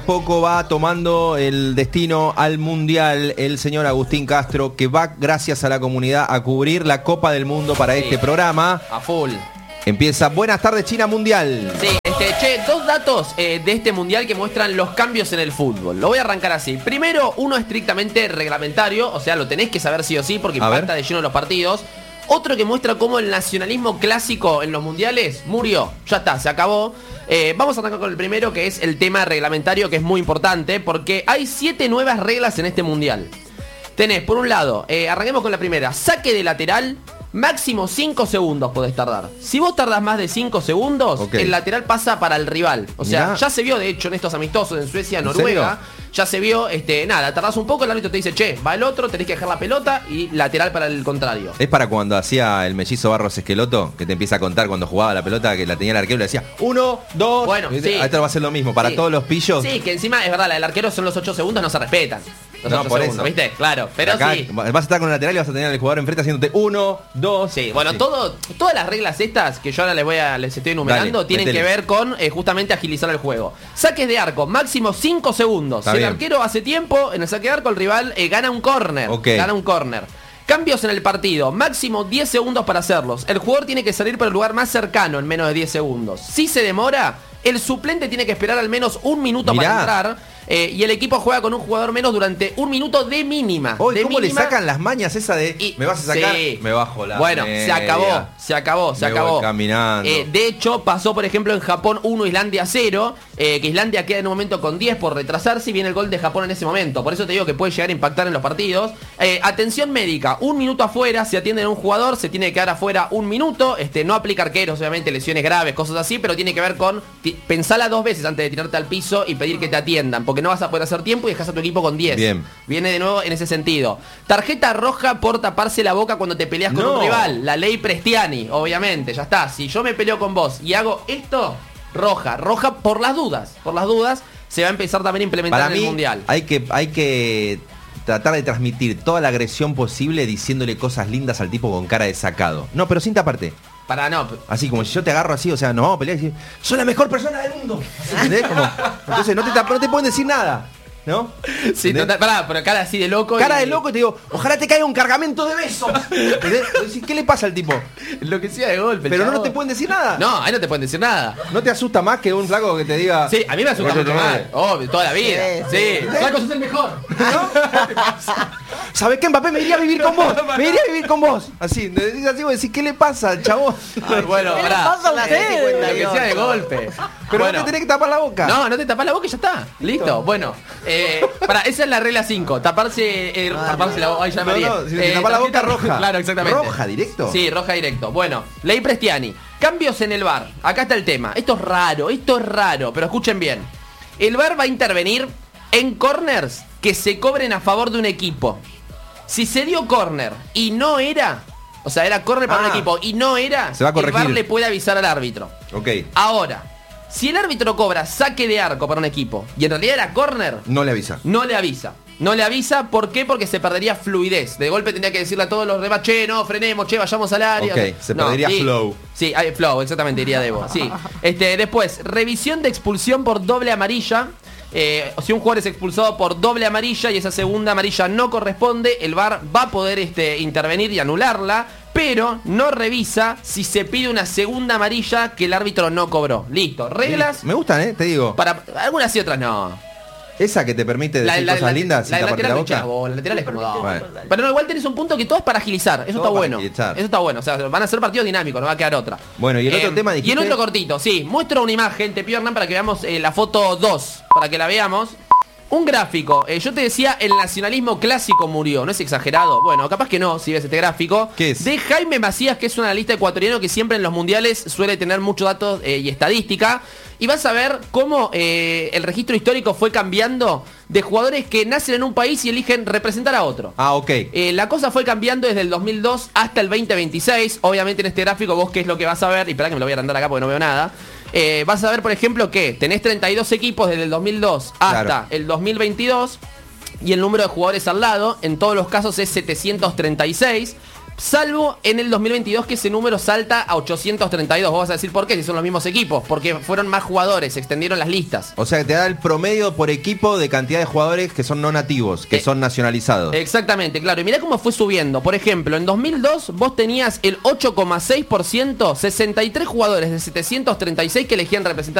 Poco va tomando el destino al Mundial el señor Agustín Castro, que va, gracias a la comunidad, a cubrir la Copa del Mundo para este programa. A full. Empieza Buenas tardes China Mundial. Sí, dos datos de este Mundial que muestran los cambios en el fútbol. Lo voy a arrancar así. Primero, uno estrictamente reglamentario, o sea, lo tenés que saber sí o sí porque impacta de lleno los partidos. Otro que muestra cómo el nacionalismo clásico en los mundiales murió. Ya está, se acabó. Vamos a arrancar con el primero, que es el tema reglamentario, que es muy importante, porque hay 7 nuevas reglas en este mundial. Tenés, por un lado, arranquemos con la primera, saque de lateral, máximo 5 segundos podés tardar. Si vos tardás más de 5 segundos, el lateral pasa para el rival. O sea, ya se vio, de hecho, en estos amistosos en Suecia, Noruega, ya se vio, nada, tardás un poco, el árbitro te dice, che, va el otro, tenés que dejar la pelota y lateral para el contrario. Es para cuando hacía el mellizo Barros Esqueloto, que te empieza a contar cuando jugaba la pelota, que la tenía el arquero y le decía, 1, 2, bueno, sí. Esto va a ser lo mismo, para todos los pillos. Sí, que encima, es verdad, la del arquero son los 8 segundos, no se respetan. Los 8 segundos, eso. ¿Viste? Claro, pero acá, sí. Vas a estar con el lateral y vas a tener al jugador enfrente haciéndote 1, 2. Sí, bueno, todas las reglas estas que yo ahora les estoy enumerando tienen que ver con justamente agilizar el juego. Saques de arco, máximo 5 segundos. Si el arquero hace tiempo, en el saque de arco el rival gana un córner. Gana un córner. Cambios en el partido, máximo 10 segundos para hacerlos. El jugador tiene que salir por el lugar más cercano en menos de 10 segundos. Si se demora, el suplente tiene que esperar al menos un minuto para entrar. Y el equipo juega con un jugador menos durante un minuto de mínima. ¿Cómo mínima. le sacan las mañas esa de me vas a sacar? Sí. Me bajo la Bueno, media. se acabó. Voy caminando. De hecho, pasó, por ejemplo, en Japón 1, Islandia 0. Que Islandia queda en un momento con 10 por retrasarse y viene el gol de Japón en ese momento. Por eso te digo que puede llegar a impactar en los partidos. Atención médica, un minuto afuera, se atiende a un jugador, se tiene que quedar afuera un minuto. No aplica arqueros, obviamente, lesiones graves, cosas así, pero tiene que ver con pensala 2 veces antes de tirarte al piso y pedir que te atiendan, porque no vas a poder hacer tiempo y dejas a tu equipo con 10. Bien. Viene de nuevo en ese sentido. Tarjeta roja por taparse la boca cuando te peleas con un rival. La ley Prestiani, obviamente, ya está. Si yo me peleo con vos y hago esto, roja por las dudas. Por las dudas se va a empezar también a implementar en el Mundial. Hay que tratar de transmitir toda la agresión posible diciéndole cosas lindas al tipo con cara de sacado. No, pero sin taparte. Así como si yo te agarro así, o sea, nos vamos a pelear y decir, soy la mejor persona del mundo. ¿Entendés? Entonces no te pueden decir nada, ¿no? Sí, total, pero cara así de loco. Cara de loco y te digo, ojalá te caiga un cargamento de besos. ¿Qué le pasa al tipo? Lo que sea de golpe. Pero no te pueden decir nada. No, ahí no te pueden decir nada. ¿No te asusta más que un flaco que te diga? Sí, a mí me asusta mucho más. Obvio, toda la vida. Sí. Flaco, sos el mejor. ¿No? ¿Sabés qué, Mbappé? Me iría a vivir con vos. Me iría a vivir con vos. Así vos decís, ¿qué le pasa al chabón? Bueno, ¿qué le pasa a usted? Lo que sea de golpe. Pero no te tenés que tapar la boca. No te tapás la boca y ya está. Listo. Bueno, esa es la regla 5. Taparse la boca. Ay, ya me si te tapás la boca, roja. Claro, exactamente. ¿Roja directo? Sí, roja directo. Bueno, ley Prestiani. Cambios en el VAR. Acá está el tema. Esto es raro, pero escuchen bien. El VAR va a intervenir en corners que se cobren a favor de un equipo. Si se dio corner y no era, o sea, era corner para un equipo y no era, se va a corregir. El VAR le puede avisar al árbitro. Ahora, si el árbitro cobra saque de arco para un equipo y en realidad era corner, no le avisa. No le avisa, ¿por qué? Porque se perdería fluidez. De golpe tendría que decirle a todos los demás, che, no, frenemos, che, vayamos al área. Se perdería flow. Sí, flow, exactamente, diría Debo. Sí. Después, revisión de expulsión por doble amarilla. Si un jugador es expulsado por doble amarilla y esa segunda amarilla no corresponde, el VAR va a poder intervenir y anularla, pero no revisa si se pide una segunda amarilla que el árbitro no cobró. Listo, reglas. Me gustan, te digo. Para algunas y otras no. Esa que te permite decir cosas lindas sin taparte la boca. La lateral es como bueno. Pero no, igual tenés un punto que todo es para agilizar. Eso está bueno. Eso está bueno. O sea, van a ser partidos dinámicos, no va a quedar otra. Bueno, y el otro tema dijiste. Y el otro cortito, sí. Muestro una imagen, te pido, Hernán, para que veamos la foto 2. Para que la veamos. Un gráfico. Yo te decía, el nacionalismo clásico murió. ¿No es exagerado? Bueno, capaz que no, si ves este gráfico. ¿Qué es? De Jaime Macías, que es un analista ecuatoriano que siempre en los mundiales suele tener muchos datos y estadística. Y vas a ver cómo el registro histórico fue cambiando de jugadores que nacen en un país y eligen representar a otro. La cosa fue cambiando desde el 2002 hasta el 2026. Obviamente en este gráfico vos qué es lo que vas a ver. Y esperá que me lo voy a agrandar acá porque no veo nada. Vas a ver, por ejemplo, que tenés 32 equipos desde el 2002 hasta el 2022. Y el número de jugadores al lado, en todos los casos, es 736. Salvo en el 2022 que ese número salta a 832. Vos vas a decir por qué, si son los mismos equipos. Porque fueron más jugadores, se extendieron las listas. O sea que te da el promedio por equipo de cantidad de jugadores que son no nativos, que son nacionalizados. Exactamente, claro. Y mirá cómo fue subiendo. Por ejemplo, en 2002 vos tenías el 8,6%, 63 jugadores de 736 que elegían representar